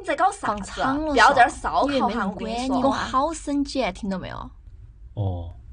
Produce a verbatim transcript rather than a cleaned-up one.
你在搞啥放子？ 场了， 不要在这儿烧以为烤哈！ 没人我跟管你， 说我好生气，听到没有？ 哦，